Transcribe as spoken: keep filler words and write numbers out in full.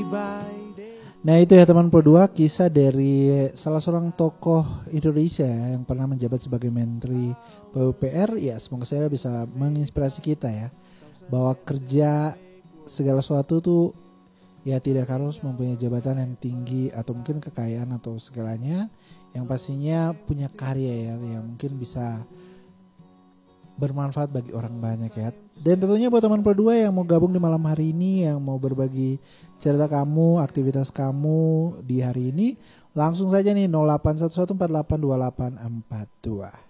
Nah itu ya teman Pro dua, kisah dari salah seorang tokoh Indonesia yang pernah menjabat sebagai Menteri P U P R. Ya semoga saya bisa menginspirasi kita ya, bahwa kerja segala sesuatu tuh ya tidak harus mempunyai jabatan yang tinggi atau mungkin kekayaan atau segalanya. Yang pastinya punya karya ya, yang mungkin bisa bermanfaat bagi orang banyak ya. Dan tentunya buat teman Pro dua yang mau gabung di malam hari ini, yang mau berbagi cerita kamu, aktivitas kamu di hari ini, langsung saja nih nol delapan satu satu empat delapan dua delapan empat dua.